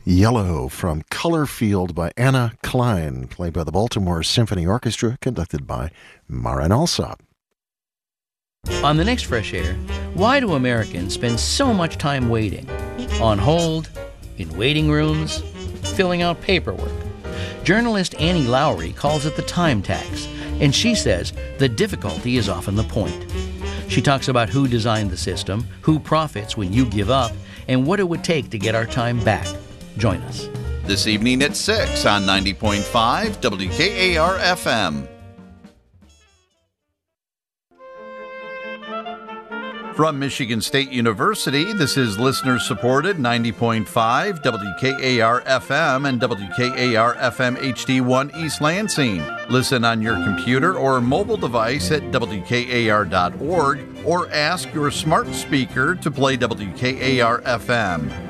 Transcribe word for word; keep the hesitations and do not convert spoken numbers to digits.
Yellow from Color Field by Anna Klein, played by the Baltimore Symphony Orchestra, conducted by Marin Alsop. On the next Fresh Air, why do Americans spend so much time waiting? On hold, in waiting rooms, filling out paperwork. Journalist Annie Lowry calls it the time tax, and she says the difficulty is often the point. She talks about who designed the system, who profits when you give up, and what it would take to get our time back. Join us. This evening at six on ninety point five W K A R F M. From Michigan State University, this is listener-supported ninety point five W K A R F M and W K A R F M H D one East Lansing. Listen on your computer or mobile device at W K A R dot org or ask your smart speaker to play W K A R F M.